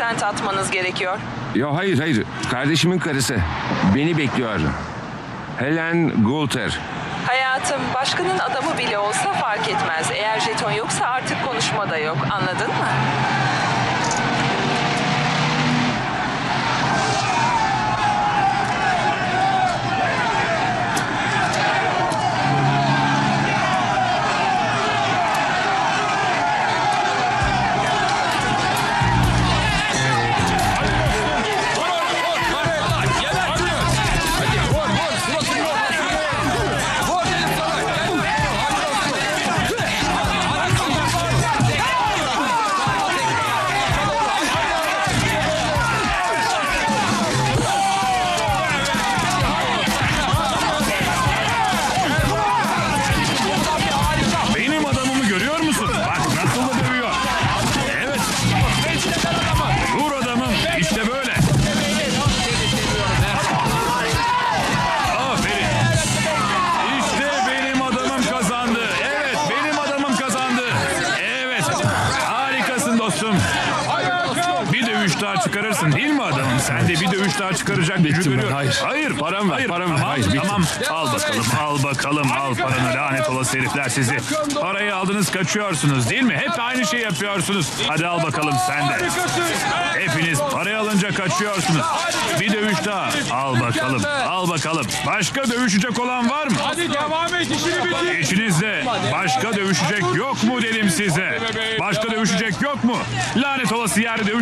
sent atmanız gerekiyor. Yo hayır. Kardeşimin karısı. Beni bekliyor. Helen Goulter. Hayatım, başkanın adamı bile olsa fark etmez. Eğer jeton yoksa artık konuşma da yok. Anladın mı? Benim adamımı görüyor musun? Bak nasıl da dövüyor. Evet. Vur adamım. İşte böyle. Aferin. İşte benim adamım kazandı. Evet, benim adamım kazandı. Evet. Harikasın dostum. Bir dövüş daha çıkarırsın değil mi adamım? Sen de bir dövüş daha çıkaracak gücü görüyorum. Hayır, param var. Tamam. Al bakalım. Al paranı, lanet olası herifler sizi. Parayı aldınız, kaçıyorsunuz değil mi? Hep aynı şey yapıyorsunuz. Hadi al bakalım sen de. Hepiniz parayı alınca kaçıyorsunuz. Bir dövüş daha. Al bakalım. Başka dövüşecek olan var mı? Hadi devam et, işini bitir. İçinizde başka dövüşecek yok mu dedim size. Başka dövüşecek yok mu? Lanet olası yerde dövüş